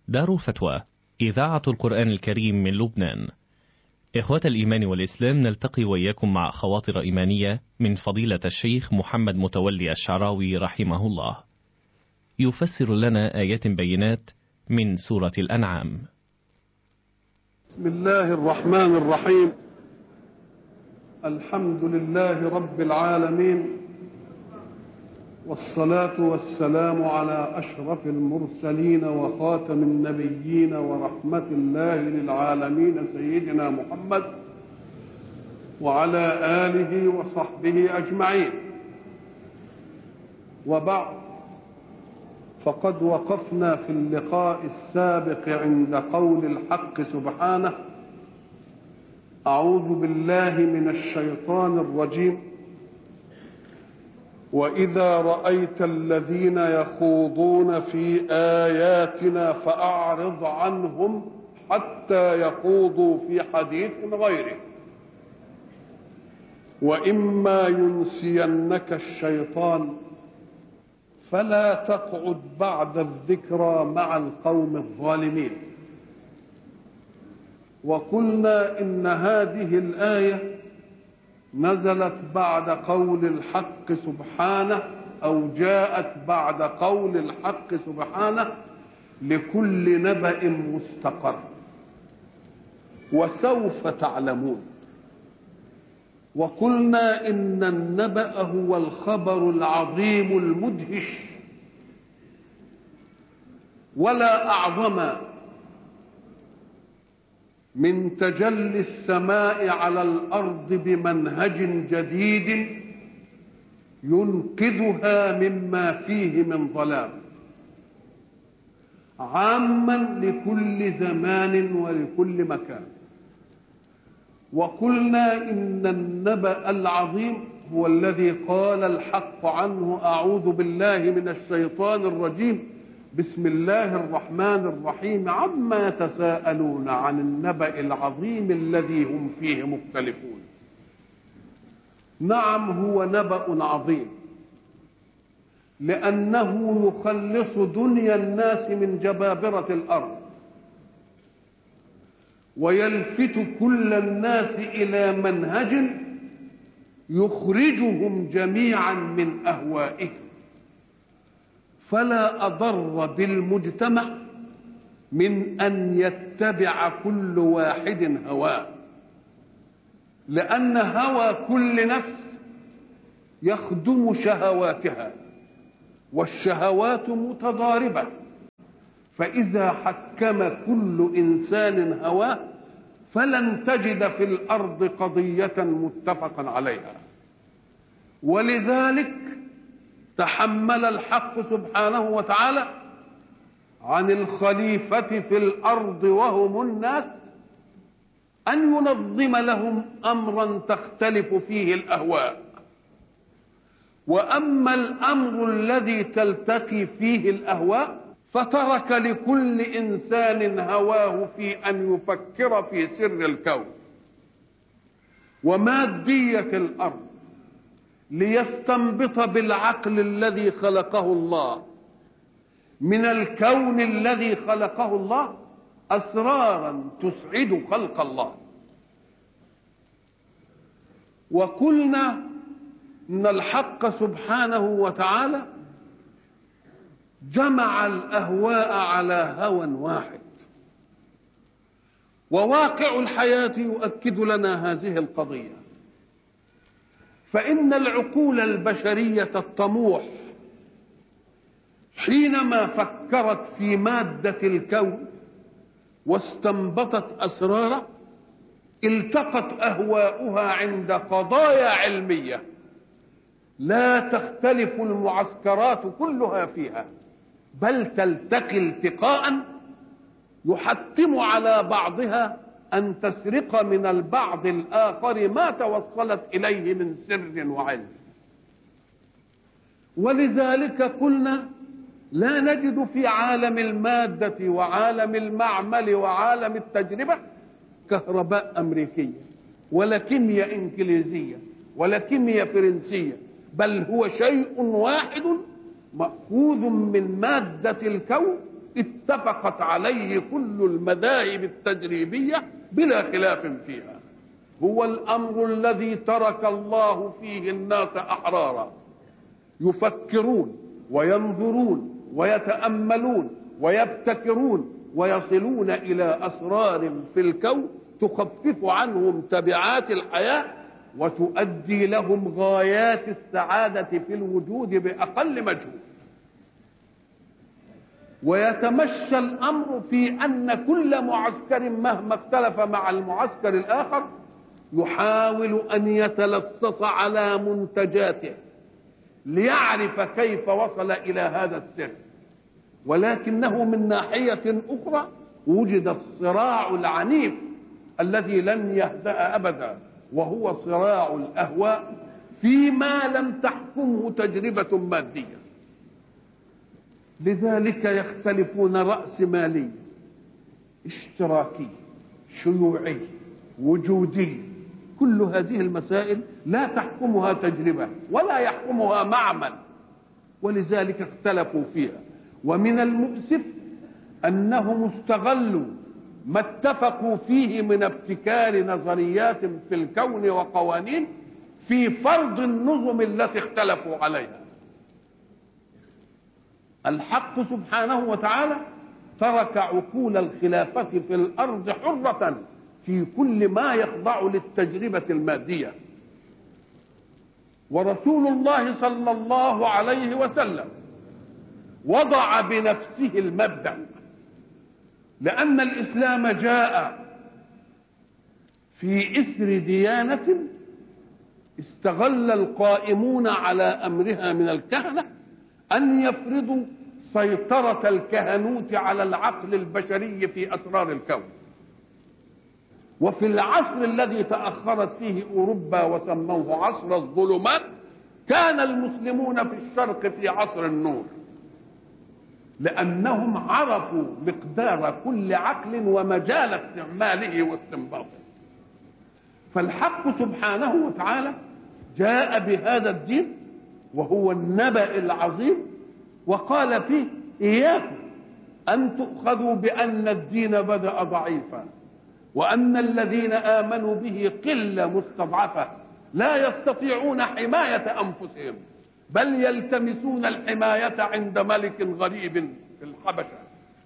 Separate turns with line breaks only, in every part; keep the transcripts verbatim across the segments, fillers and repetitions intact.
دار الفتوى إذاعة القرآن الكريم من لبنان. إخوة الإيمان والإسلام، نلتقي وإياكم مع خواطر إيمانية من فضيلة الشيخ محمد متولي الشعراوي رحمه الله، يفسر لنا آيات بينات من سورة الأنعام.
بسم الله الرحمن الرحيم. الحمد لله رب العالمين، والصلاة والسلام على أشرف المرسلين وخاتم النبيين ورحمة الله للعالمين سيدنا محمد وعلى آله وصحبه أجمعين. وبعد، فقد وقفنا في اللقاء السابق عند قول الحق سبحانه: أعوذ بالله من الشيطان الرجيم. وإذا رأيت الذين يخوضون في آياتنا فأعرض عنهم حتى يخوضوا في حديث غيره، وإما ينسينك الشيطان فلا تقعد بعد الذكرى مع القوم الظالمين. وقلنا إن هذه الآية نزلت بعد قول الحق سبحانه، أو جاءت بعد قول الحق سبحانه: لكل نبأ مستقر وسوف تعلمون. وقلنا إن النبأ هو الخبر العظيم المدهش، ولا أعظم من تجلي السماء على الأرض بمنهج جديد ينقذها مما فيه من ظلام، عاما لكل زمان ولكل مكان. وقلنا إن النبأ العظيم هو الذي قال الحق عنه: أعوذ بالله من الشيطان الرجيم، بسم الله الرحمن الرحيم، عما يتساءلون عن النبأ العظيم الذي هم فيه مختلفون. نعم، هو نبأ عظيم، لأنه يخلص دنيا الناس من جبابرة الأرض، ويلفت كل الناس إلى منهج يخرجهم جميعا من أهوائهم، فلا أضر بالمجتمع من أن يتبع كل واحد هواه، لأن هوى كل نفس يخدم شهواتها، والشهوات متضاربة، فإذا حكم كل إنسان هواه فلن تجد في الأرض قضية متفقا عليها. ولذلك تحمل الحق سبحانه وتعالى عن الخليفة في الأرض وهم الناس أن ينظم لهم أمرا تختلف فيه الأهواء. وأما الأمر الذي تلتقي فيه الأهواء فترك لكل إنسان هواه في أن يفكر في سر الكون ومادية الأرض، ليستنبط بالعقل الذي خلقه الله من الكون الذي خلقه الله أسرارا تسعد خلق الله. وقلنا إن الحق سبحانه وتعالى جمع الأهواء على هوى واحد، وواقع الحياة يؤكد لنا هذه القضية. فإن العقول البشرية الطموح حينما فكرت في مادة الكون واستنبطت أسراره، التقت أهواؤها عند قضايا علمية لا تختلف المعسكرات كلها فيها، بل تلتقي التقاء يحتم على بعضها أن تسرق من البعض الآخر ما توصلت إليه من سر وعلم. ولذلك قلنا لا نجد في عالم المادة وعالم المعمل وعالم التجربة كهرباء أمريكية ولا كيمياء إنجليزية ولا كيمياء فرنسية، بل هو شيء واحد مأخوذ من مادة الكون اتفقت عليه كل المذاهب التجريبية بلا خلاف فيها. هو الأمر الذي ترك الله فيه الناس أحرارا يفكرون وينظرون ويتأملون ويبتكرون ويصلون إلى أسرار في الكون تخفف عنهم تبعات الحياة وتؤدي لهم غايات السعادة في الوجود بأقل مجهود. ويتمشى الأمر في أن كل معسكر مهما اختلف مع المعسكر الآخر يحاول أن يتلصص على منتجاته ليعرف كيف وصل إلى هذا السر، ولكنه من ناحية أخرى وجد الصراع العنيف الذي لن يهدأ أبدا، وهو صراع الأهواء فيما لم تحكمه تجربة مادية. لذلك يختلفون رأسمالية، اشتراكي، شيوعي، وجودي، كل هذه المسائل لا تحكمها تجربة ولا يحكمها معمل، ولذلك اختلفوا فيها. ومن المؤسف أنهم استغلوا ما اتفقوا فيه من ابتكار نظريات في الكون وقوانين في فرض النظم التي اختلفوا عليها. الحق سبحانه وتعالى ترك عقول الخلافة في الأرض حرة في كل ما يخضع للتجربة المادية. ورسول الله صلى الله عليه وسلم وضع بنفسه المبدأ، لأن الإسلام جاء في إثر ديانة استغل القائمون على أمرها من الكهنة أن يفرضوا سيطرة الكهنوت على العقل البشري في أسرار الكون. وفي العصر الذي تأخرت فيه أوروبا وسموه عصر الظلمات كان المسلمون في الشرق في عصر النور، لأنهم عرفوا مقدار كل عقل ومجال استعماله واستنباطه. فالحق سبحانه وتعالى جاء بهذا الدين وهو النبأ العظيم، وقال فيه إياكم أن تؤخذوا بأن الدين بدأ ضعيفا، وأن الذين آمنوا به قلة مستضعفة لا يستطيعون حماية أنفسهم، بل يلتمسون الحماية عند ملك غريب في الحبشة،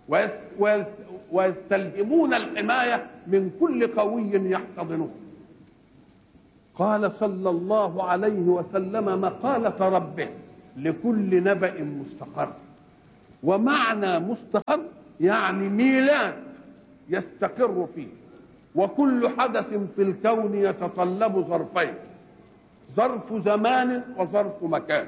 ويستلهمون الحماية من كل قوي يحتضنهم. قال صلى الله عليه وسلم مقالة ربه: لكل نبأ مستقر. ومعنى مستقر يعني ميلاد يستقر فيه، وكل حدث في الكون يتطلب ظرفين: ظرف زمان وظرف مكان.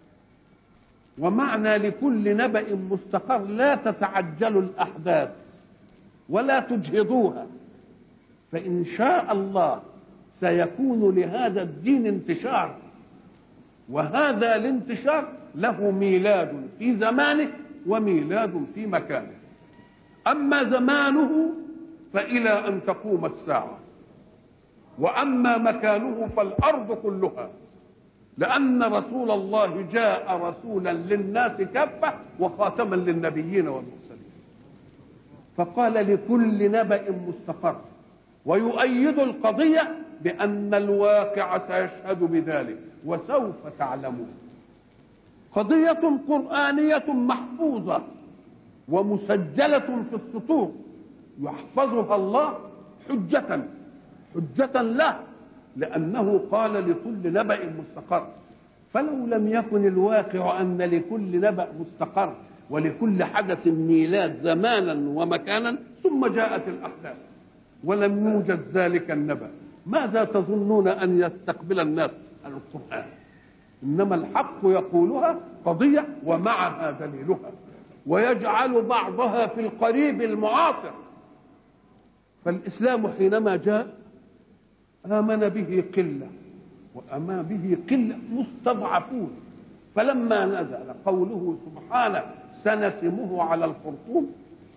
ومعنى لكل نبأ مستقر لا تتعجلوا الأحداث ولا تجهضوها، فإن شاء الله سيكون لهذا الدين انتشار، وهذا الانتشار له ميلاد في زمانه وميلاد في مكانه. أما زمانه فإلى أن تقوم الساعة، وأما مكانه فالأرض كلها، لأن رسول الله جاء رسولا للناس كافة وخاتما للنبيين والمرسلين. فقال لكل نبأ مستقر، ويؤيد القضية بأن الواقع سيشهد بذلك وسوف تعلمون. قضية قرآنية محفوظة ومسجلة في السطور يحفظها الله حجة حجة له، لأنه قال لكل نبأ مستقر. فلو لم يكن الواقع أن لكل نبأ مستقر ولكل حدث ميلاد زمانا ومكانا ثم جاءت الأحداث ولم يوجد ذلك النبأ، ماذا تظنون أن يستقبل الناس القرآن؟ إنما الحق يقولها قضية ومعها دليلها، ويجعل بعضها في القريب المعاصر. فالإسلام حينما جاء آمن به قلة، وآمن به قلة مستضعفون. فلما نزل قوله سبحانه: سنسمه على الخرطوم،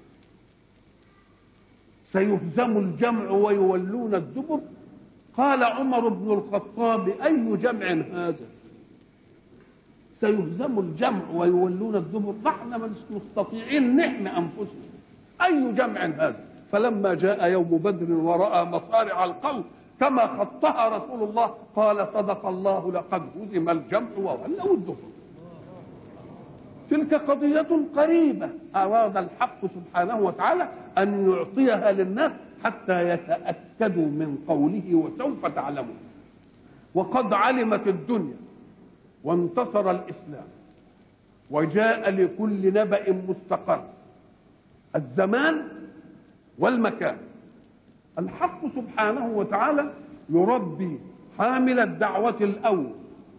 سيهزم الجمع ويولون الدبر، قال عمر بن الخطاب: أي جمع هذا؟ سيهزم الجمع ويولون الدبر، نحن مش مستطيعين نحمي انفسنا، اي جمع هذا؟ فلما جاء يوم بدر ورأى مصارع القوم كما خطها رسول الله قال صدق الله لقد هزم الجمع وولوا الدبر. تلك قضية قريبة أراد الحق سبحانه وتعالى أن يعطيها للناس حتى يتأكدوا من قوله وسوف تعلمون. وقد علمت الدنيا وانتصر الإسلام وجاء لكل نبأ مستقر الزمان والمكان. الحق سبحانه وتعالى يربي حامل الدعوة الأول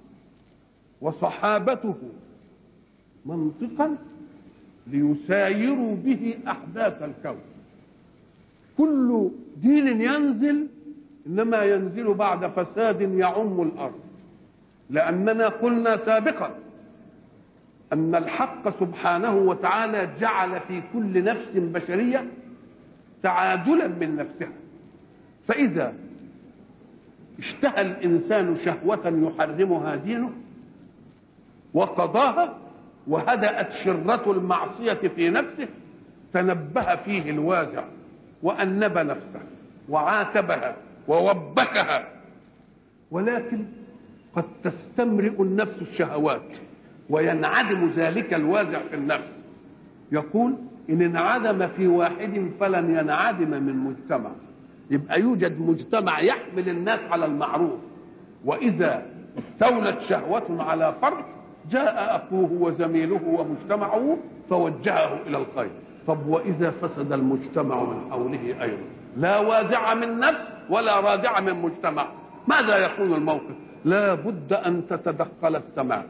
وصحابته منطقا ليسايروا به أحداث الكون. كل دين ينزل إنما ينزل بعد فساد يعم الأرض، لأننا قلنا سابقا أن الحق سبحانه وتعالى جعل في كل نفس بشرية تعادلا من نفسها، فإذا اشتهى الإنسان شهوة يحرمها دينه وقضاها وهدأت شرة المعصية في نفسه تنبه فيه الوازع وأنب نفسه وعاتبها ووبكها. ولكن قد تستمرئ النفس الشهوات وينعدم ذلك الوازع في النفس. يقول إن انعدم في واحد فلن ينعدم من مجتمع. يبقى يوجد مجتمع يحمل الناس على المعروف، وإذا استولت شهوة على فرد جاء أخوه وزميله ومجتمعه فوجهه إلى الخير. طب وإذا فسد المجتمع من حوله أيضا، لا وازع من نفس ولا رادع من مجتمع، ماذا يكون الموقف؟ لا بد أن تتدخل السماء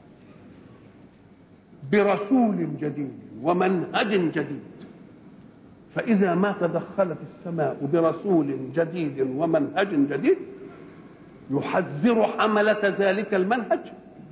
برسول جديد ومنهج جديد. فإذا ما تدخلت السماء برسول جديد ومنهج جديد يحذر حملة ذلك المنهج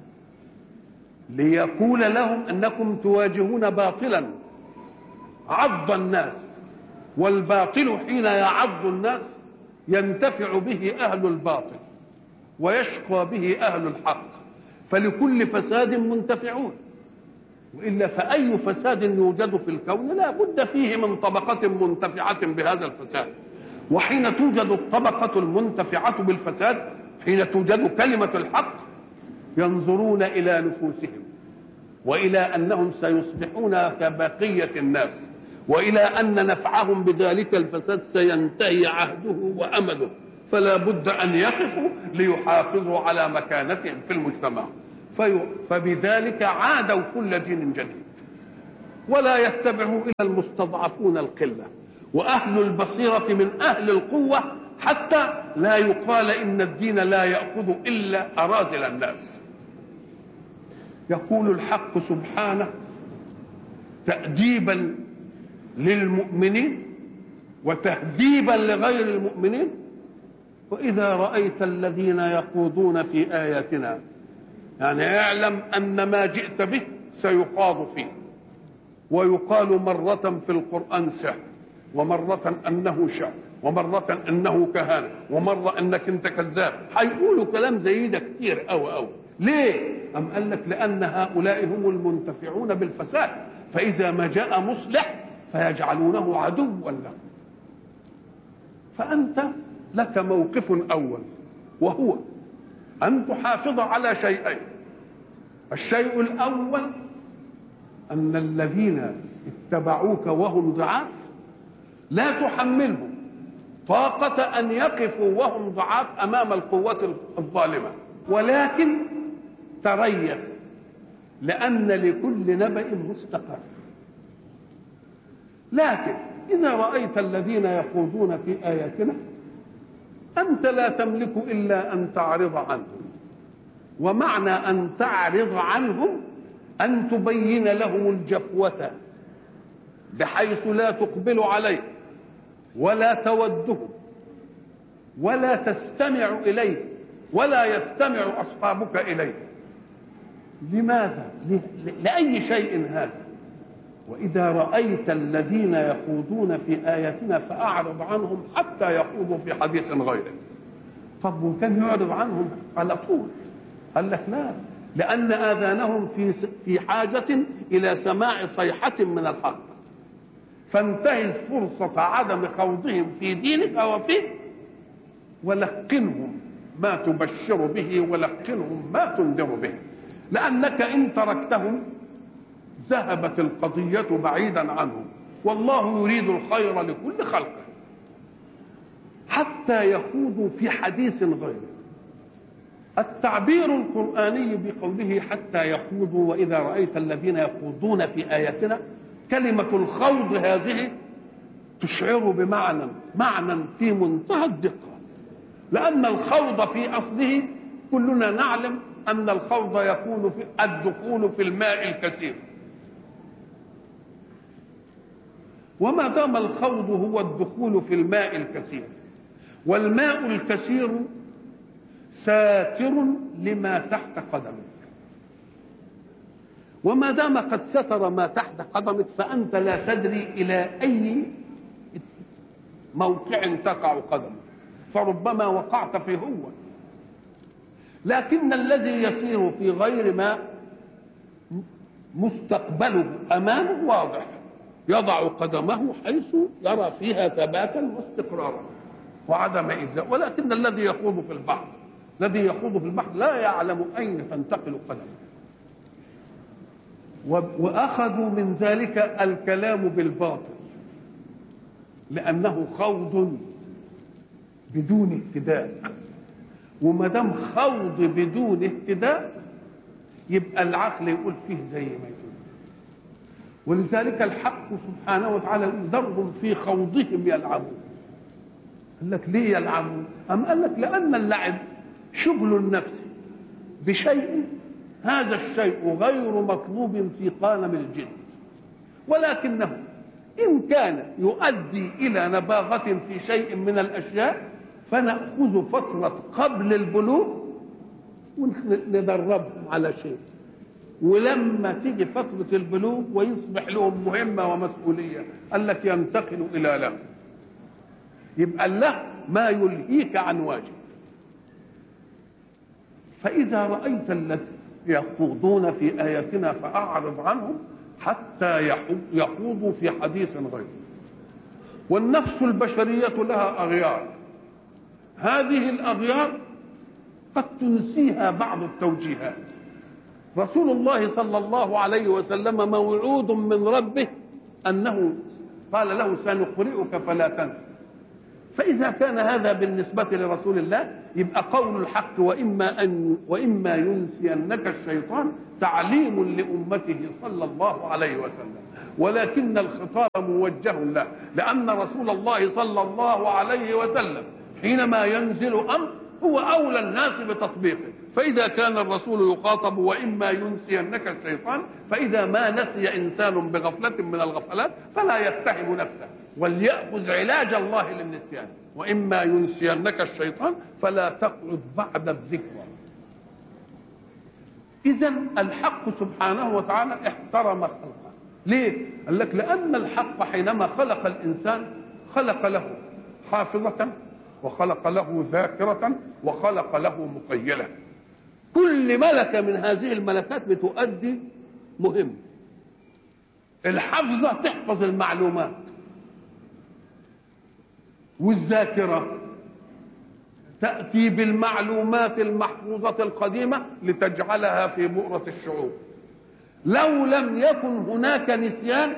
ليقول لهم أنكم تواجهون باطلا عض الناس، والباطل حين يعض الناس ينتفع به أهل الباطل ويشقى به أهل الحق، فلكل فساد منتفعون، وإلا فأي فساد يوجد في الكون لا بد فيه من طبقة منتفعة بهذا الفساد. وحين توجد الطبقة المنتفعة بالفساد، حين توجد كلمة الحق، ينظرون إلى نفوسهم وإلى أنهم سيصبحون كبقية الناس، وإلى أن نفعهم بذلك الفساد سينتهي عهده وأمده، فلا بد أن يقفوا ليحافظوا على مكانتهم في المجتمع. فبذلك عادوا كل دين جديد، ولا يتبعوا إلى المستضعفون القلة وأهل البصيرة من أهل القوة، حتى لا يقال إن الدين لا يأخذ إلا أراذل الناس. يقول الحق سبحانه تأديبا للمؤمنين وتهذيبا لغير المؤمنين: وإذا رأيت الذين يخوضون في آياتنا، يعني اعلم أن ما جئت به سيخاض فيه، ويقال مرة في القرآن سحر، ومرة أنه شعر، ومرة أنه كهانة، ومرة أنك أنت كذاب. هيقولوا كلام زي ده كتير أو أو ليه؟ أم قال لك لأن هؤلاء هم المنتفعون بالفساد، فإذا ما جاء مصلح فيجعلونه عدوا له. فأنت لك موقف أول، وهو أن تحافظ على شيئين. الشيء الأول أن الذين اتبعوك وهم ضعاف لا تحملهم طاقة أن يقفوا وهم ضعاف أمام القوة الظالمة، ولكن تريث، لأن لكل نبأ مستقر. لكن إذا رأيت الذين يخوضون في آياتنا أنت لا تملك إلا أن تعرض عنهم، ومعنى أن تعرض عنهم أن تبين لهم الجفوة بحيث لا تقبل عليه ولا تودهم ولا تستمع إليه ولا يستمع أصحابك إليه. لماذا؟ لأي شيء هذا؟ وإذا رأيت الذين يخوضون في آياتنا فأعرض عنهم حتى يخوضوا في حديث غيره. طب وكان يعرض عنهم على طول؟ قال لك لا، لأن آذانهم في في حاجة إلى سماع صيحة من الحق، فانتهز فرصة عدم خوضهم في دينك أو فيه، ولقنهم ما تبشر به ولقنهم ما تنذر به، لأنك إن تركتهم ذهبت القضية بعيدا عنهم، والله يريد الخير لكل خلقه، حتى يخوضوا في حديث غيره. التعبير القرآني بقوله حتى يخوضوا، وإذا رأيت الذين يخوضون في آياتنا، كلمة الخوض هذه تشعر بمعنى معنى في منتهى الدقة، لأن الخوض في أصله كلنا نعلم أن الخوض يكون في الدخول في الماء الكثير، وما دام الخوض هو الدخول في الماء الكثير، والماء الكثير ساتر لما تحت قدمك، وما دام قد ستر ما تحت قدمك فأنت لا تدري إلى أي موقع تقع قدمك، فربما وقعت في هو. لكن الذي يسير في غير ما مستقبله أمامه واضح، يضع قدمه حيث يرى فيها ثباتا واستقرارا وعدم إزاء. ولكن الذي يخوض في البحر الذي يخوض في البحر لا يعلم أين تنتقل قدمه. وأخذوا من ذلك الكلام بالباطل، لأنه خوض بدون اهتداء، وما دام خوض بدون اهتداء يبقى العقل يقول فيه زي ما يقول. ولذلك الحق سبحانه وتعالى ذرهم في خوضهم يلعبون. قال لك ليه يلعبون؟ أم قال لك لأن اللعب شغل النفس بشيء، هذا الشيء غير مطلوب في قالم الجن، ولكنه إن كان يؤدي إلى نباغة في شيء من الأشياء فنأخذ فترة قبل البلوغ وندربهم على شيء، ولما تيجي فترة البلوغ ويصبح لهم مهمة ومسؤولية قال لك ينتقل إلى له. يبقى الله ما يلهيك عن واجب. فإذا رأيت الذين يخوضون في آياتنا فأعرض عنهم حتى يخوضوا في حديث غيره. والنفس البشرية لها أغيار، هذه الأغيار قد تنسيها بعض التوجيهات. رسول الله صلى الله عليه وسلم موعود من ربه أنه قال له سنقرئك فلا تنسى. فإذا كان هذا بالنسبة لرسول الله يبقى قول الحق وإما أن وإما ينسينك الشيطان تعليم لأمته صلى الله عليه وسلم، ولكن الخطاب موجه له، لأن رسول الله صلى الله عليه وسلم حينما ينزل أمر هو أولى الناس بتطبيقه. فإذا كان الرسول يخاطب وإما ينسينك الشيطان، فإذا ما نسي إنسان بغفلة من الغفلات فلا يتهم نفسه وليأخذ علاج الله للنسيان. وإما ينسينك الشيطان فلا تقعد بعد الذكرى. إذن الحق سبحانه وتعالى احترم خلقه. ليه؟ قال لك لأن الحق حينما خلق الإنسان خلق له حافظة، وخلق له ذاكرة، وخلق له مقيلة. كل ملكة من هذه الملكات بتؤدي مهم. الحفظة تحفظ المعلومات، والذاكرة تأتي بالمعلومات المحفوظة القديمة لتجعلها في بؤرة الشعور. لو لم يكن هناك نسيان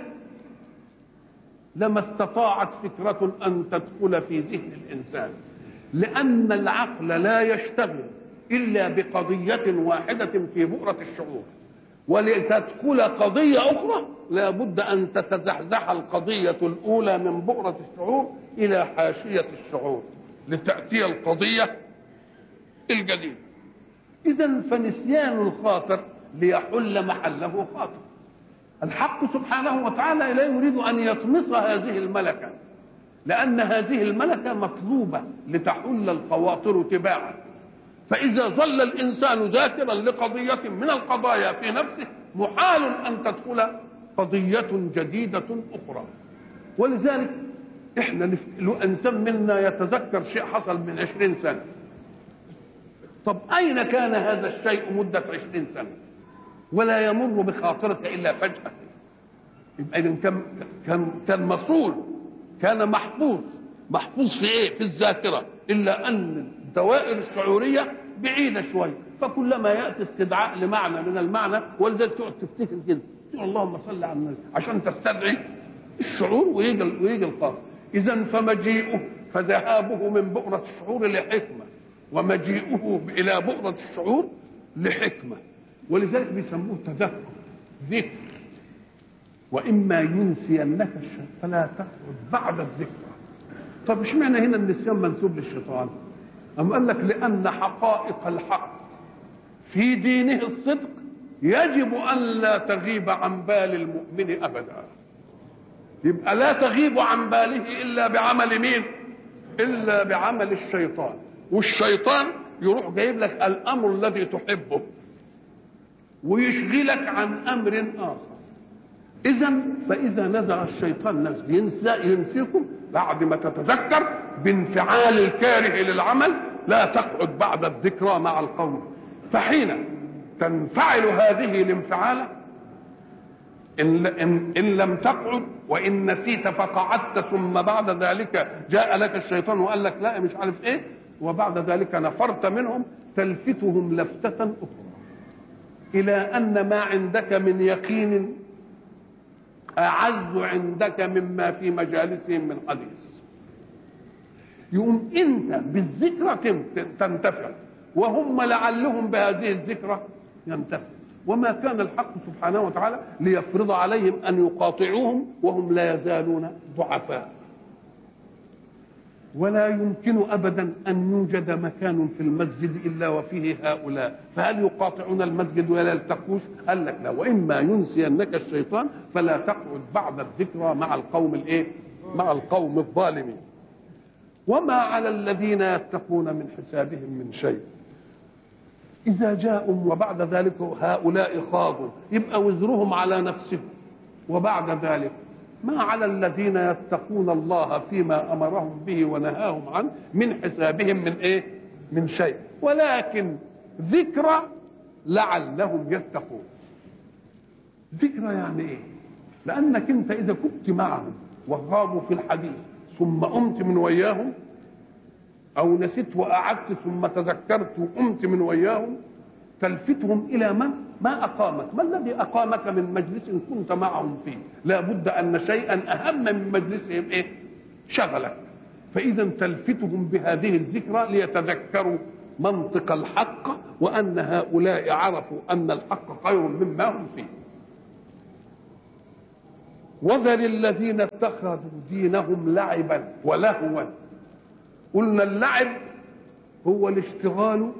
لما استطاعت فكرة أن تدخل في ذهن الإنسان، لأن العقل لا يشتغل إلا بقضية واحدة في بؤرة الشعور، ولتدخل قضية أخرى لا بد أن تتزحزح القضية الأولى من بؤرة الشعور إلى حاشية الشعور لتأتي القضية الجديدة. إذن فنسيان الخاطر ليحل محله خاطر. الحق سبحانه وتعالى لا يريد أن يطمس هذه الملكة، لأن هذه الملكة مطلوبة لتحل الخواطر تباعا. فإذا ظل الإنسان ذاكرا لقضية من القضايا في نفسه محال أن تدخل قضية جديدة أخرى. ولذلك إحنا لو إنسان منا يتذكر شيء حصل من عشرين سنة، طب أين كان هذا الشيء مدة عشرين سنة ولا يمر بخاطرك إلا فجأة؟ يبقى إذن كان كان كان مصول، كان محفوظ. محفوظ في إيه؟ في الذاكرة، إلا أن الدوائر الشعورية بعيدة شوية، فكلما يأتي استدعاء لمعنى من المعنى ولذلك تقعد تفتكر كده، تقول اللهم صل على النبي عشان تستدعي الشعور ويجي ويجي القاف. إذا فمجيئه فذهابه من بؤرة الشعور لحكمة، ومجيئه إلى بؤرة الشعور لحكمة، ولذلك بيسموه تذكر، ذكر. وإما ينسينك الشيء فلا تقعد بعد الذكرى. طب اشمعنى هنا النسيان منسوب للشيطان؟ أم قال لك لأن حقائق الحق في دينه الصدق يجب أن لا تغيب عن بال المؤمن أبدا. يبقى لا تغيب عن باله إلا بعمل مين؟ إلا بعمل الشيطان. والشيطان يروح جايب لك الأمر الذي تحبه ويشغلك عن أمر آخر. إذن فإذا نزغ الشيطان نزغ ينسى ينسيكم بعد ما تتذكر بانفعال الكاره للعمل، لا تقعد بعد الذكرى مع القوم. فحين تنفعل هذه الانفعالة إن, إن, إن لم تقعد وإن نسيت فقعدت ثم بعد ذلك جاء لك الشيطان وقال لك لا مش عارف إيه، وبعد ذلك نفرت منهم، تلفتهم لفتة أخرى إلى أن ما عندك من يقين أعز عندك مما في مجالسهم من حديث. يقوم أنت بالذكرى تنتفع وهم لعلهم بهذه الذكرى ينتفع. وما كان الحق سبحانه وتعالى ليفرض عليهم أن يقاطعوهم وهم لا يزالون ضعفاء. ولا يمكن أبدا أن يوجد مكان في المسجد إلا وفيه هؤلاء، فهل يقاطعون المسجد ولا يلتقوش؟ قال لك لا، وإما ينسينك الشيطان فلا تقعد بعد الذكرى مع القوم الإيه؟ مع القوم الظالمين. وما على الذين يتقون من حسابهم من شيء. إذا جاءوا وبعد ذلك هؤلاء خاضوا يبقى وزرهم على نفسهم، وبعد ذلك ما على الذين يتقون الله فيما أمرهم به ونهاهم عنه من حسابهم من إيه؟ من شيء، ولكن ذكرى لعلهم يتقون. ذكرى يعني إيه؟ لأنك أنت إذا كنت معهم وغابوا في الحديث ثم قمت من وياهم، أو نسيت وقعدت ثم تذكرت وقمت من وياهم، تلفتهم إلى من؟ ما أقامك. ما الذي أقامك من مجلس كنت معهم فيه؟ لا بد أن شيئا أهم من مجلسهم إيه؟ شغلك. فإذا تلفتهم بهذه الذكرى ليتذكروا منطق الحق، وأن هؤلاء عرفوا أن الحق خير مما هم فيه. وذر الذين اتخذوا دينهم لعبا ولهوا. قلنا اللعب هو الاشتغال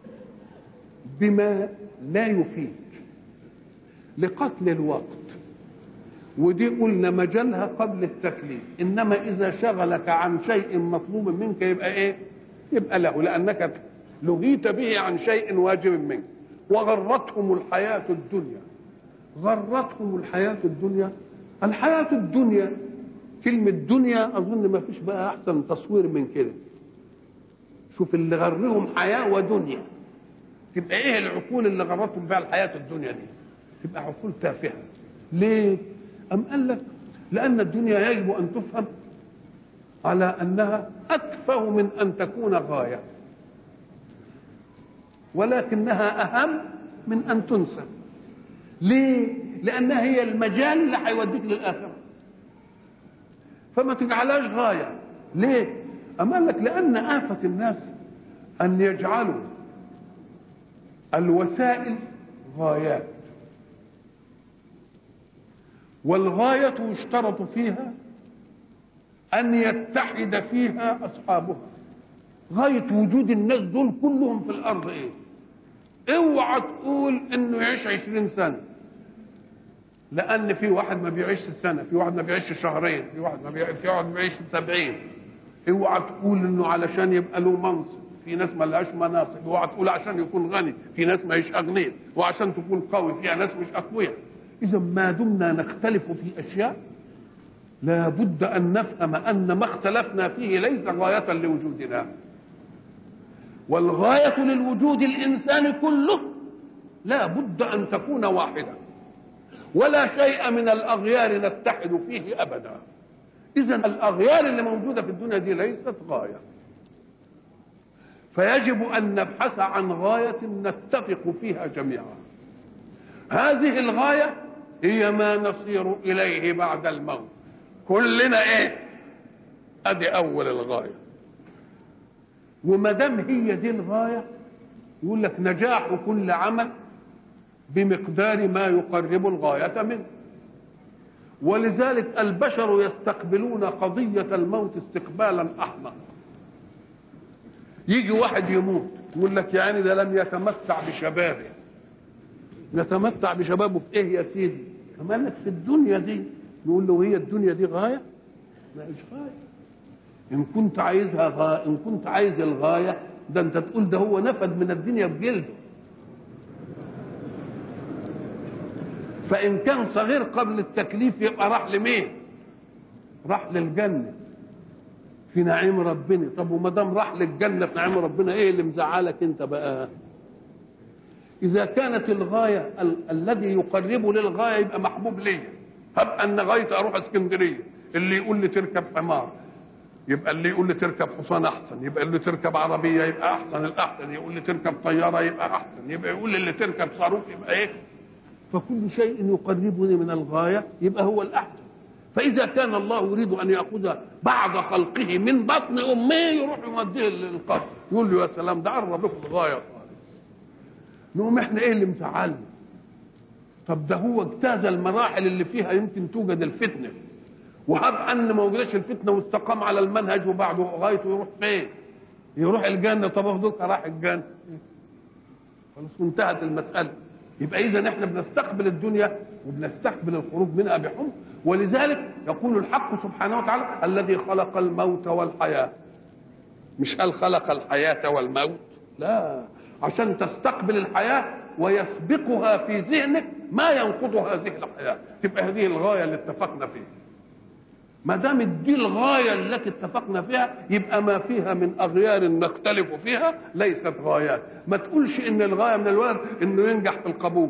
بما لا يفيد لقتل الوقت، ودي قلنا مجالها قبل التكليف. انما اذا شغلك عن شيء مطلوب منك يبقى ايه؟ يبقى له، لانك لهيت به عن شيء واجب منك. وغرتهم الحياة الدنيا. غرتهم الحياة الدنيا. الحياة الدنيا كلمة دنيا أظن ما فيش بقى أحسن تصوير من كده. شوف اللي غرهم حياة ودنيا، تبقى إيه العقول اللي غرتهم بها الحياة الدنيا دي؟ تبقى عقول تافهة. ليه؟ أم قال لك لأن الدنيا يجب أن تفهم على أنها أتفه من أن تكون غاية، ولكنها أهم من أن تنسى. ليه؟ لأنها هي المجال اللي هيوديك للآخرة، فما تجعلهاش غاية. ليه؟ أما قال لك لأن آفة الناس أن يجعلوا الوسائل غايات، والغاية يشترط فيها أن يتحد فيها أصحابها. غاية وجود الناس دول كلهم في الأرض إيه؟ اوعى تقول إنه يعيش عشرين سنة، لأن في واحد ما بيعيش سنة، في واحد ما بيعيش شهرين، في واحد ما بيعيش في واحد ما بيعيش سبعين. اوعى تقول إنه علشان يبقى له منصب، في ناس ما لهاش مناصب. اوعى تقول عشان يكون غني، في ناس ما يش أغنياء. وعشان تكون قوي، في ناس مش أقوياء. إذا ما دمنا نختلف في أشياء لا بد أن نفهم أن ما اختلفنا فيه ليس غاية لوجودنا. والغاية للوجود الإنساني كله لا بد أن تكون واحدة، ولا شيء من الأغيار نتحد فيه أبدا. إذن الأغيار اللي موجودة في الدنيا دي ليست غاية، فيجب أن نبحث عن غاية نتفق فيها جميعا. هذه الغاية هي ما نصير إليه بعد الموت. كلنا إيه؟ أدي أول الغاية. وما دام هي دي الغاية يقول لك نجاح كل عمل بمقدار ما يقرب الغاية منه. ولذلك البشر يستقبلون قضية الموت استقبالا أحمق. يجي واحد يموت يقول لك يعني ده لم يتمتع بشبابه. يتمتع بشبابه في ايه يا سيدي؟ كمان لك في الدنيا دي. نقول له هي الدنيا دي غاية؟ لا مش غاية. إن كنت عايزها غاية، إن كنت عايز الغاية ده أنت تقول ده هو نفد من الدنيا بجلده. فإن كان صغير قبل التكليف يبقى راح لمين؟ راح للجنة في نعيم ربنا. طب وما دام راح للجنة في نعيم ربنا ايه اللي مزعلك انت بقى؟ إذا كانت الغاية ال- الذي يقرب للغاية يبقى محبوب لي. هب أن غاية أروح اسكندرية، اللي يقول لي تركب حمار يبقى اللي يقول لي تركب حصان أحسن، يبقى اللي تركب عربية يبقى أحسن الأحسن، يقول لي تركب طيارة يبقى أحسن، يبقى يقول لي اللي تركب صاروخ يبقى إيه؟ فكل شيء يقربني من الغاية يبقى هو الأحسن. فإذا كان الله يريد أن يأخذ بعض خلقه من بطن أمه يروح يوديه للقبر، يقول له يا سلام ده قرب لكم الغاية خالص. نقوم إحنا إيه اللي مزعلنا؟ طب ده هو اجتاز المراحل اللي فيها يمكن توجد الفتنة، وهب أن ما وجدش الفتنة واستقام على المنهج وبعده غايته يروح فين؟ يروح الجنة. طب أخذوك راح الجنة خلاص وانتهت المسألة. يبقى إذا احنا بنستقبل الدنيا وبنستقبل الخروج منها بحب. ولذلك يقول الحق سبحانه وتعالى الذي خلق الموت والحياة. مش قال خلق الحياة والموت، لا، عشان تستقبل الحياة ويسبقها في ذهنك ما ينقض هذه الحياة، تبقى هذه الغاية اللي اتفقنا فيها. ما دام دي الغاية التي اتفقنا فيها يبقى ما فيها من أغيار نختلف فيها ليست غايات. ما تقولش إن الغاية من الولد إنه ينجح في القبول،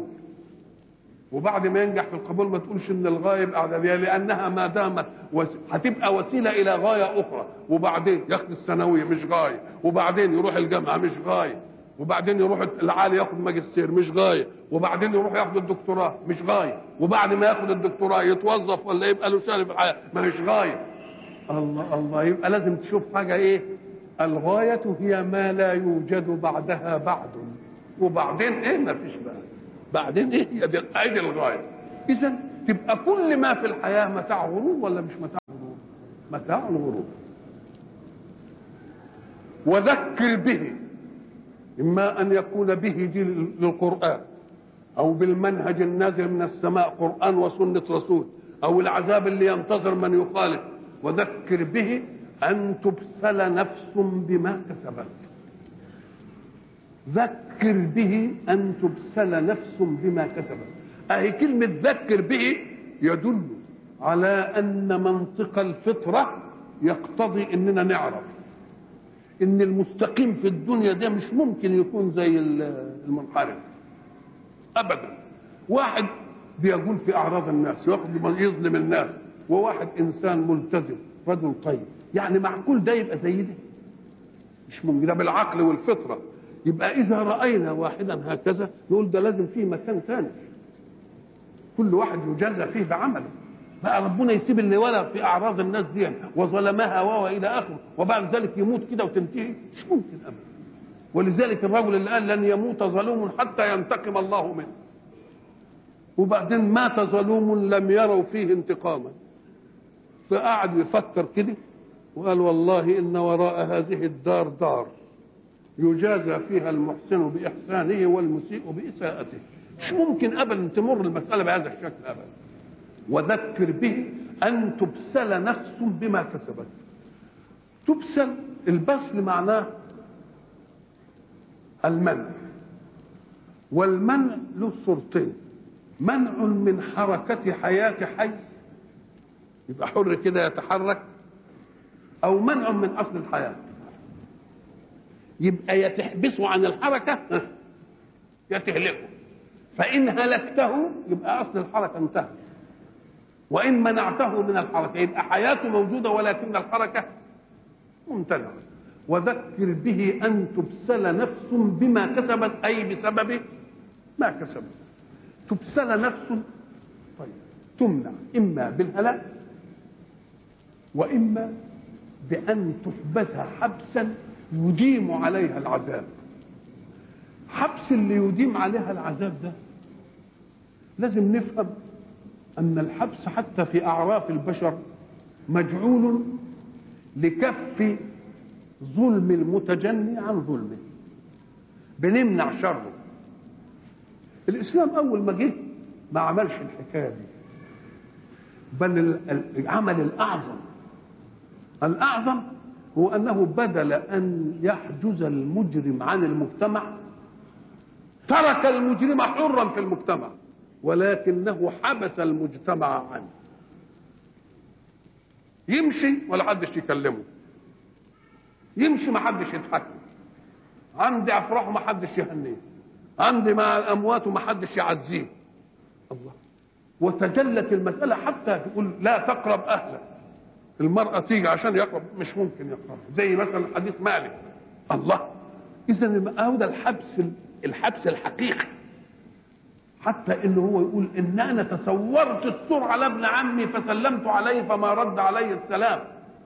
وبعد ما ينجح في القبول ما تقولش إن الغاية يبقى أعدادية، لأنها ما دامت وس... هتبقى وسيلة إلى غاية أخرى. وبعدين ياخد الثانوية مش غاية، وبعدين يروح الجامعة مش غاية، وبعدين يروح العالي ياخد ماجستير مش غاية، وبعدين يروح ياخد الدكتوراه مش غاية، وبعد ما ياخد الدكتوراه يتوظف ولا يبقى له شغل في الحياة ما مش غاية. الله الله، يبقى لازم تشوف حاجة ايه؟ الغاية هي ما لا يوجد بعدها بعد، وبعدين ايه؟ ما فيش بقى بعدين ايه؟ هي دي عيد الغاية. اذا تبقى كل ما في الحياة متاع غرور ولا مش متاع غرور؟ متاع الغرور. وذكر به، إما أن يكون به دي للقرآن، أو بالمنهج النازل من السماء قرآن وسنة رسول، أو العذاب اللي ينتظر من يخالف. وذكر به أن تبسل نفس بما كسبت. ذكر به أن تبسل نفس بما كسبت. أهي كلمة ذكر به يدل على أن منطق الفطرة يقتضي أننا نعرف ان المستقيم في الدنيا ده مش ممكن يكون زي المنحرف ابدا. واحد بيقول في اعراض الناس ياخذ يظلم الناس، وواحد انسان ملتزم رجل طيب، يعني معقول ده يبقى زي ده؟ مش ممكن، ده بالعقل والفطره. يبقى اذا راينا واحدا هكذا نقول ده لازم فيه مكان ثاني كل واحد يجازى فيه بعمله. بقى ربنا يسيب اللي ولا في اعراض الناس دي وظلمها وهو الى اخره وبعد ذلك يموت كده وتنتهي؟ مش ممكن ابدا. ولذلك الرجل اللي قال لن يموت ظلوم حتى ينتقم الله منه، وبعدين مات ظلوم لم يروا فيه انتقاما، فقعد يفكر كده وقال والله ان وراء هذه الدار دار يجازى فيها المحسن باحسانه والمسيء باساءته. مش ممكن ابدا تمر المساله بهذا الشكل ابدا. وذكر به أن تبسل نفس بما كسبت. تبسل، البسل معناه المنع، والمنع له صورتين: منع من حركة حياة حي يبقى حر كده يتحرك، أو منع من أصل الحياة. يبقى يا تحبسه عن الحركة يا تهلكه. فإن هلكته يبقى أصل الحركة انتهت، وإن منعته من الحركة يبقى حياته موجودة ولكن الحركة ممتنعة. وذكر به أن تبسل نفس بما كسبت، أي بسبب ما كسبت. تبسل نفس، طيب تمنع إما بالهلاك وإما بأن تحبسها حبسا يديم عليها العذاب. حبس اللي يديم عليها العذاب ده لازم نفهم أن الحبس حتى في أعراف البشر مجعول لكف ظلم المتجني عن ظلمه، بنمنع شره. الإسلام أول ما جه ما عملش الحكاية دي، بل العمل الأعظم الأعظم هو أنه بدل أن يحجز المجرم عن المجتمع ترك المجرم حرا في المجتمع، ولكنه حبس المجتمع عنه. يمشي ولا حدش يكلمه، يمشي ما حدش يتحكم، عندي افراح ما حدش يهنيه، عندي مع الاموات وما حدش يعزيه. الله. وتجلت المساله حتى تقول لا تقرب اهلك، المراه تيجي عشان يقرب مش ممكن يقرب، زي مثلا حديث مالك. الله. اذا هذا الحبس الحبس الحقيقي، حتى انه هو يقول ان انا تصورت السور على ابن عمي فسلمت عليه فما رد علي السلام،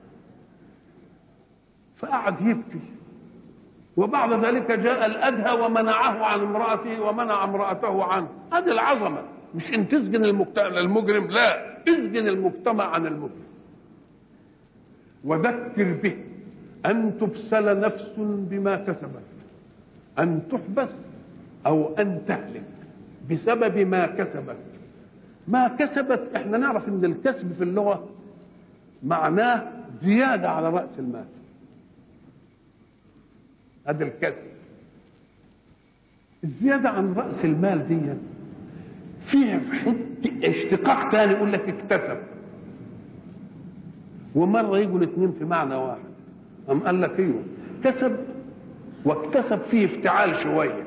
فقعد يبكي. وبعد ذلك جاء الادهى ومنعه عن امراته ومنع امراته عنه. هذه العظمه، مش ان تسجن المجرم، لا، اسجن المجتمع عن المجرم. وذكر به ان تبسل نفس بما كسبت، ان تحبس او ان تهلك بسبب ما كسبت. ما كسبت احنا نعرف ان الكسب في اللغه معناه زياده على راس المال، هذا الكسب. الزياده عن راس المال دي فيها اشتقاق ثاني، يقول لك اكتسب، ومره يجوا الاثنين في معنى واحد. أم قال لك ايوه، كسب واكتسب فيه افتعال شويه.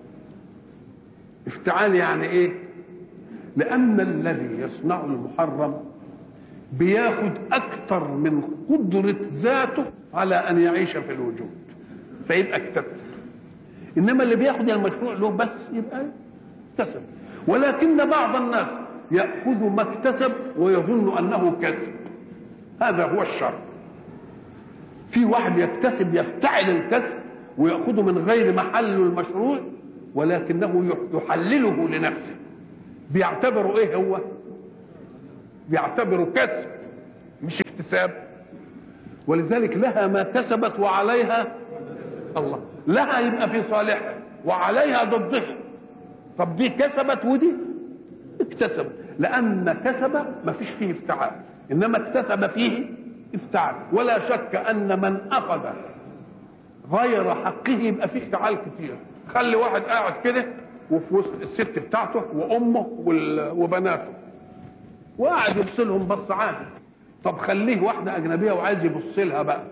افتعال يعني ايه؟ لان الذي يصنع المحرم بياخد اكثر من قدره ذاته على ان يعيش في الوجود، فيبقى اكتسب. انما اللي بياخد المشروع له بس يبقى اكتسب. ولكن بعض الناس ياخذ ما اكتسب ويظن انه كسب، هذا هو الشر. في واحد يكتسب يفتعل الكسب وياخذه من غير محله المشروع، ولكنه يحلله لنفسه، بيعتبره ايه؟ هو بيعتبره كسب مش اكتساب. ولذلك لها ما كسبت وعليها الله، لها يبقى في صالحها وعليها ضدها. طب دي كسبت ودي اكتسبت، لان كسب ما فيش فيه افتعال، انما اكتسب فيه افتعال. ولا شك ان من اخذ غير حقه يبقى فيه افتعال كتير. خلي واحد قاعد كده وفي وسط الست بتاعته وامه وبناته وقاعد يبصلهم بص عادي. طب خليه واحده اجنبيه وعايز يبص لها بقى،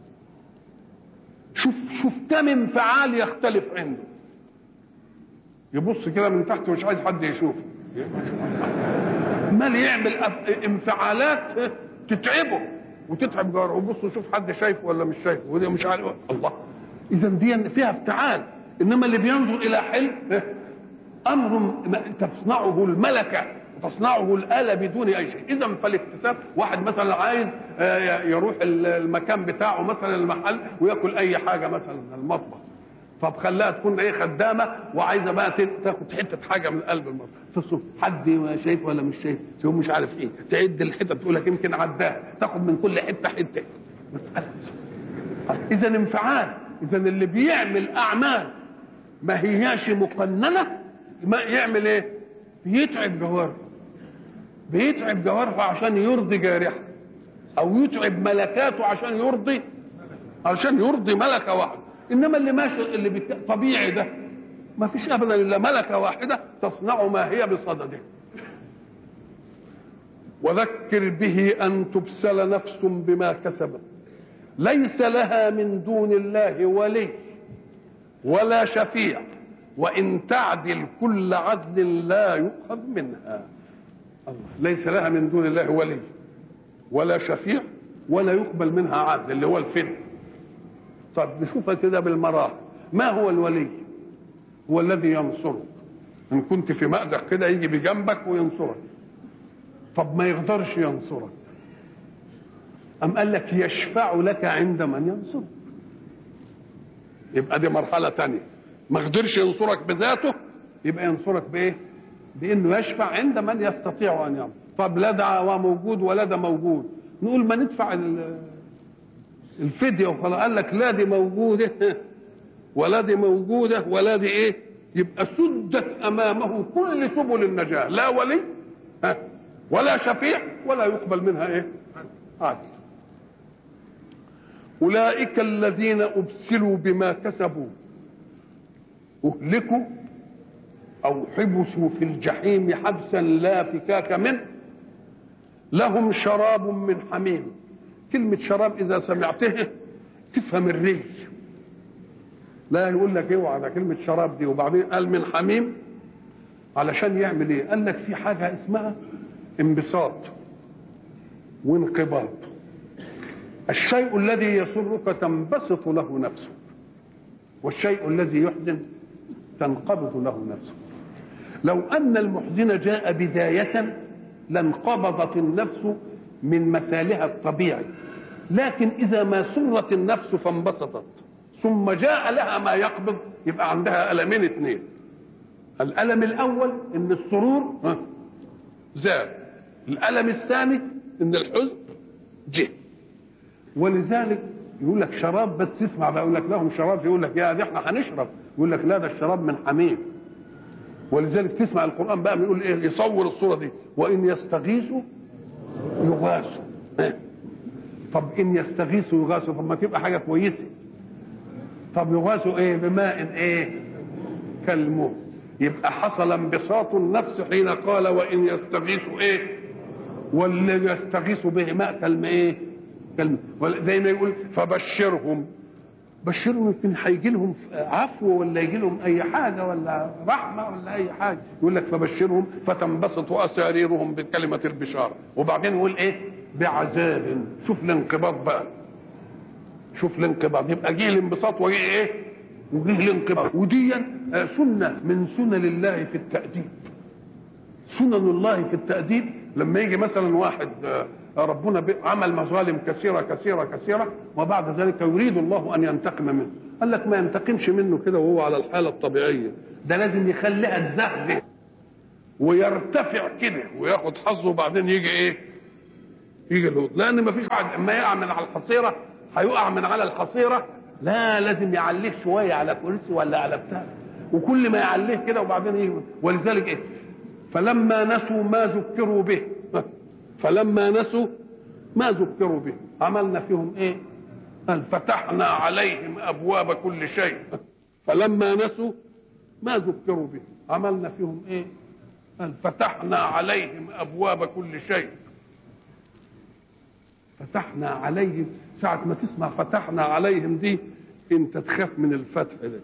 شوف شوف كم انفعال يختلف عنده. يبص كده من تحت ومش عايز حد يشوفه، مال يعمل انفعالات تتعبه وتتعب جاره، وبص وشوف حد شايفه ولا مش شايفه، وده مش عارف. الله. اذا دي فيها افتعال. انما اللي بينظر الى حلم امر تصنعه الملكه وتصنعه الاله بدون اي شيء. اذا فالاكتساب، واحد مثلا عايز يروح المكان بتاعه مثلا المحل وياكل اي حاجه مثلا المطبخ، طب خلاها تكون ايه خدامه وعايزه بقى تاخد حته حاجه من قلب المطبخ، تصرف حد شايف ولا مش شايف، شو مش عارف ايه، تعد الحته تقول لك يمكن عداها، تاخد من كل حته حته. مساله. اذا انفعال. اذا اللي بيعمل اعمال ما هياش مقننه ما يعمل ايه؟ بيتعب جوارحه، بيتعب جوارحه عشان يرضي جارحه، او يتعب ملكاته عشان يرضي عشان يرضي ملكه واحده. انما اللي ماشي اللي بت... طبيعي ده ما فيش ابدا الا ملكه واحده تصنع ما هي بصدده. وذكر به ان تبسل نفس بما كسبت ليس لها من دون الله ولي ولا شفيع وإن تعدل كل عدل لا يؤخذ منها. الله ليس لها من دون الله ولي ولا شفيع ولا يقبل منها عدل اللي هو الفدية. طب نشوفها كده بالمراحل. ما هو الولي؟ هو الذي ينصرك ان كنت في مأزق كده، يجي بجنبك وينصرك. طب ما يقدرش ينصرك، أم قال لك يشفع لك عند من ينصرك. يبقى دي مرحلة تانية. ما قدرش ينصرك بذاته، يبقى ينصرك بايه؟ بانه يشفع عند من يستطيع ان ينصر. طب لا ده موجود ولا ده موجود، نقول ما ندفع الفدية وخلاص. قال لك لا دي موجودة ولا دي موجودة ولا دي ايه، يبقى سدت امامه كل سبل النجاة، لا ولي ولا شفيع ولا يقبل منها ايه عدل. اولئك الذين ابسلوا بما كسبوا اهلكوا او حبسوا في الجحيم حبسا لا فكاك منه، لهم شراب من حميم. كلمة شراب إذا سمعته تفهم الري، لا يقول لك اوعى على كلمة شراب دي. وبعدين قال من حميم علشان يعمل ايه؟ قال لك في حاجة اسمها انبساط وانقباض. الشيء الذي يسرك تنبسط له نفسه، والشيء الذي يحزن تنقبض له نفسه. لو أن المحزن جاء بداية لانقبضت النفس من مثالها الطبيعي، لكن إذا ما سرت النفس فانبسطت ثم جاء لها ما يقبض، يبقى عندها ألمين اثنين. الألم الأول إن السرور زاد، الألم الثاني إن الحزن جه. ولذلك يقول لك شراب، بس تسمع بقى يقول لك لهم شراب، يقول لك يا دي احنا هنشرب، يقول لك لا ده الشراب من حميم. ولذلك تسمع القرآن بقى بيقول ايه، يصور الصورة دي وإن يستغيثوا يغاثوا. طب إن يستغيثوا يغاثوا، طب ما تبقى حاجة كويسة. طب يغاثوا ايه؟ بماء ايه؟ كالموت. يبقى حصل انبساط النفس حين قال وإن يستغيثوا ايه، واللي يستغيثوا به ماء كالماء ايه؟ كالماء. زي ما يقول فبشرهم، بشرهم يمكن هيجي لهم عفو ولا يجي لهم اي حاجه ولا رحمه ولا اي حاجه. يقول لك فبشرهم فتنبسط اساريرهم بكلمه البشاره. وبعدين يقول ايه؟ بعذاب. شوف الانقباض بقى، شوف الانقباض. يبقى جه الانبساط وجه ايه؟ وجه الانقباض. ودي سنه من سنن الله في التأديب. سنن الله في التأديب لما يجي مثلا واحد ربنا عمل مظالم كثيرة كثيرة كثيرة وبعد ذلك يريد الله أن ينتقم منه، قال لك ما ينتقمش منه كده وهو على الحالة الطبيعية، ده لازم يخليها تزهزه ويرتفع كده وياخد حظه، وبعدين يجي ايه؟ يجي الهود. لأن ما فيش واحد اما يقع من على الحصيرة هيقع من على الحصيرة، لا لازم يعليه شوية على كرسي ولا على بتاع، وكل ما يعليه كده وبعدين يجي. ولذلك ايه؟ فلما نسوا ما ذكروا به، فلما نسوا ما ذكروا به عملنا فيهم ايه؟ قال فتحنا عليهم ابواب كل شيء. فلما نسوا ما ذكروا به عملنا فيهم ايه؟ قال فتحنا عليهم ابواب كل شيء. فتحنا عليهم، ساعة ما تسمع فتحنا عليهم دي انت تخاف من الفتح ده،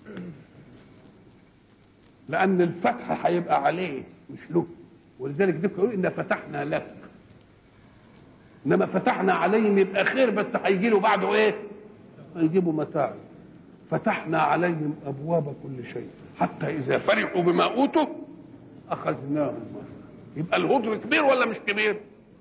لان الفتح هيبقى عليه مش له. ولذلك دي يقول ان فتحنا لك، انما فتحنا عليهم يبقى خير، بس هيجي له بعده ايه؟ هيجيبوا متاع. فتحنا عليهم ابواب كل شيء حتى اذا فرحوا بما اوتوا اخذناهم. يبقى الهدر كبير ولا مش كبير؟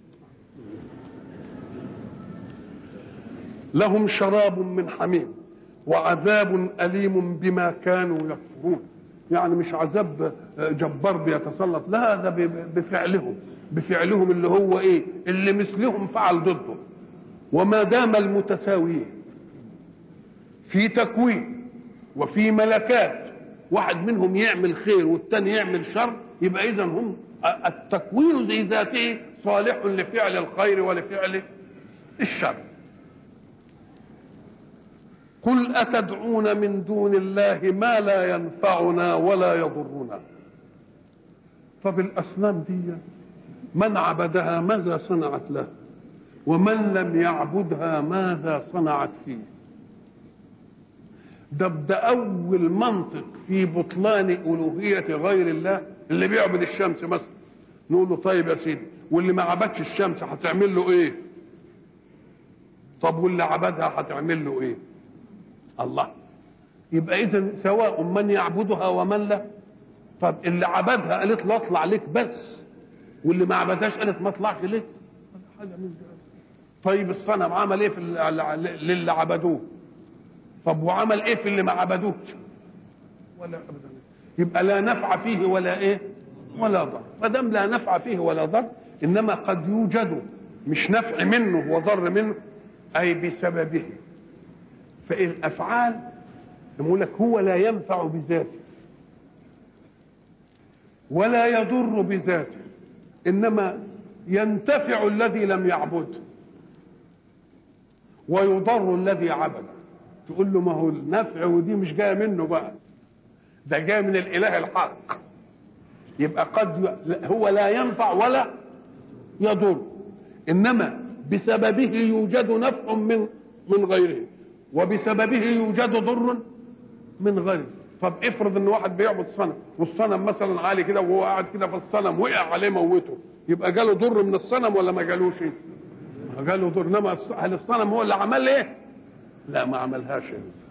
لهم شراب من حميم وعذاب أليم بما كانوا يكفرون. يعني مش عذاب جبار بيتسلط، لا ده بفعلهم، بفعلهم اللي هو ايه؟ اللي مثلهم فعل ضده. وما دام المتساويين في تكوين وفي ملكات، واحد منهم يعمل خير والتاني يعمل شر، يبقى اذا هم التكوين زي ذاته صالح لفعل الخير ولفعل الشر. قل أتدعون من دون الله ما لا ينفعنا ولا يضرنا. طب الأصنام دي من عبدها ماذا صنعت له؟ ومن لم يعبدها ماذا صنعت فيه؟ ده ده أول منطق في بطلان ألوهية غير الله. اللي بيعبد الشمس مثلا نقول له طيب يا سيدي، واللي ما عبدش الشمس هتعمل له إيه؟ طب واللي عبدها هتعمل له إيه؟ الله. يبقى إذا سواء من يعبدها ومن لا. طب اللي عبدها قالت له اطلع لك بس، واللي ما عبدهاش قالت ما اطلعش لك. طيب الصنم عمل ايه في اللي عبدوه؟ طب وعمل ايه في اللي ما عبدوش؟ ولا ابدا. يبقى لا نفع فيه ولا ايه ولا ضر. ما دام لا نفع فيه ولا ضر، انما قد يوجد مش نفع منه وضر منه، اي بسببه. فالافعال يقول لك هو لا ينفع بذاته ولا يضر بذاته، انما ينتفع الذي لم يعبده ويضر الذي عبده. تقول له ما هو النفع ودي مش جايه منه بقى، ده جاي من الاله الحق. يبقى قد هو لا ينفع ولا يضر، انما بسببه يوجد نفع من من غيره، وبسببه يوجد ضر من غيره. طب افرض ان واحد بيعبد صنم، والصنم مثلا عالي كده وهو قاعد كده في الصنم وقع عليه موته، يبقى جاله ضر من الصنم ولا ما جالوش؟ جاله ضر. انما هل الصنم هو اللي عمل ايه؟ لا، ما عملهاش.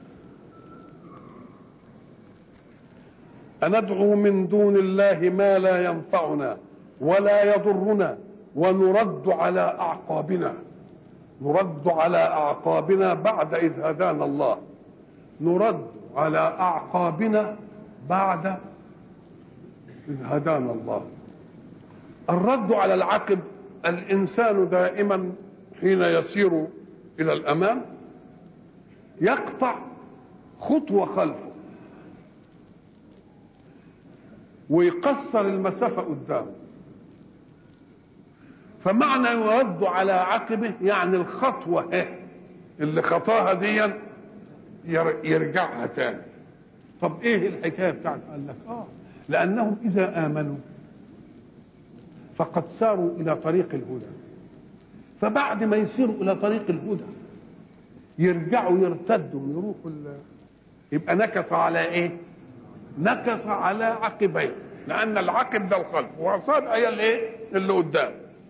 أندعو من دون الله ما لا ينفعنا ولا يضرنا ونرد على أعقابنا. نرد على أعقابنا بعد إذ هدانا الله. نرد على أعقابنا بعد إذ هدانا الله. الرد على العقب، الإنسان دائما حين يسير إلى الأمام يقطع خطوة خلفه ويقصر المسافة قدامه. فمعنى يرد على عقبه يعني الخطوة اللي خطاها دي يرجعها تاني. طب ايه الحكاية بتاعته؟ قال لك اه لأنهم إذا آمنوا فقد ساروا إلى طريق الهدى، فبعد ما يسيروا إلى طريق الهدى يرجعوا يرتدوا يروحوا ال... يبقى نكص على ايه؟ نكص على عقبيه، لأن العقب ده الخلف وأصاب هي الايه؟ اللي قدام.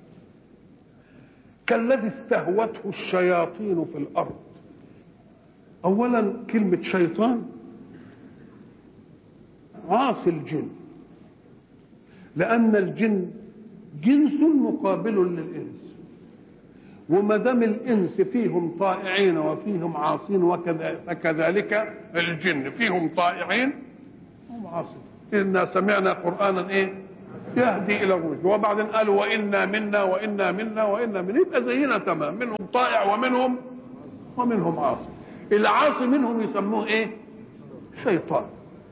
كالذي استهوته الشياطين في الأرض. أولا كلمة شيطان عاصي الجن، لأن الجن جنس مقابل للإنس، وما دام الإنس فيهم طائعين وفيهم عاصين وكذلك الجن فيهم طائعين وهم عاصين. إنا سمعنا قرآنا إيه؟ يهدي إلى الرشد. وبعدين قالوا وإنا منا وإنا منا وإنا منا، يبقى زينا تمام، منهم طائع ومنهم ومنهم عاصي. العاصي منهم يسموه إيه؟ شيطان.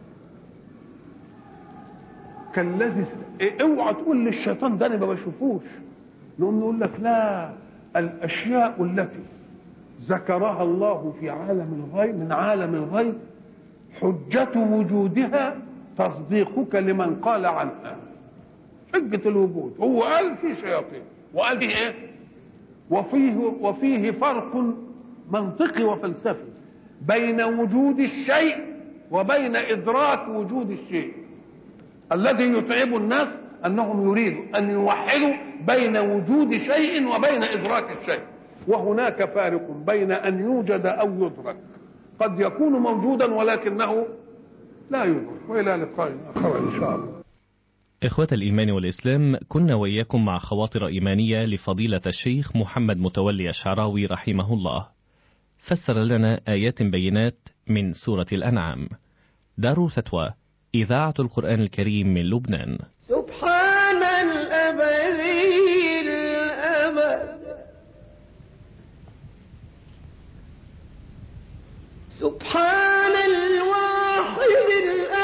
كالذي إيه؟ اوعى تقول للشيطان ده انا ما بشوفوش. نقوم نقول لك لا، الاشياء التي ذكرها الله في عالم الغيب من عالم الغيب حجة وجودها تصديقك لمن قال عنها. حجة الوجود، هو قال في شياطين وقال فيه ايه؟ وفيه وفيه فرق منطقي وفلسفي بين وجود الشيء وبين ادراك وجود الشيء. الذي يتعب الناس انهم يريدوا ان يوحدوا بين وجود شيء وبين ادراك الشيء، وهناك فارق بين ان يوجد او يدرك. قد يكون موجودا ولكنه لا يدرك. والى لقاء اخر ان شاء الله.
إخوة الإيمان والإسلام، كنا وإياكم مع خواطر إيمانية لفضيلة الشيخ محمد متولي الشعراوي رحمه الله، فسر لنا آيات بينات من سورة الأنعام. دار فتوى إذاعة القرآن الكريم من لبنان.
سبحان الأبدي الأبد، سبحان